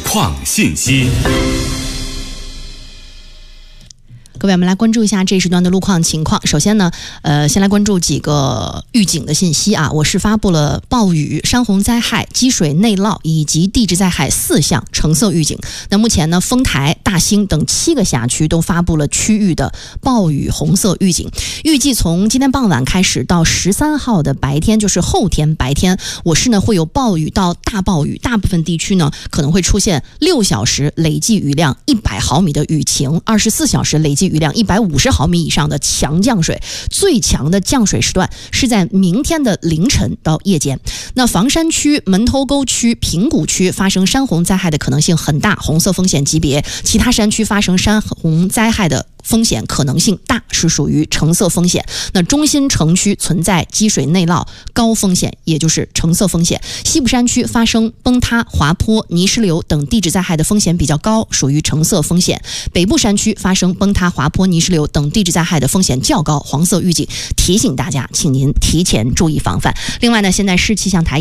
况信息。 各位，我们来关注一下这时段的路况情况。首先呢，先来关注几个预警的信息啊。我市发布了暴雨、山洪灾害、积水内涝以及地质灾害4项橙色预警。那目前呢，丰台、大兴等7个辖区都发布了区域的暴雨红色预警。预计从今天傍晚开始到13号的白天，就是后天白天，我市呢会有暴雨到大暴雨，大部分地区呢可能会出现6小时累计雨量100毫米的雨情，24小时累计雨量150毫米以上的强降水，最强的降水时段是在明天的凌晨到夜间。那房山区、门头沟区、平谷区发生山洪灾害的可能性很大，红色风险级别；其他山区发生山洪灾害的风险可能性大，是属于橙色风险。那中心城区存在积水内涝高风险，也就是橙色风险。西部山区发生崩塌、滑坡、泥石流等地质灾害的风险比较高，属于橙色风险。北部山区发生崩塌、滑坡、泥石流等地质灾害的风险较高，黄色预警。提醒大家，请您提前注意防范。另外呢，现在市气象台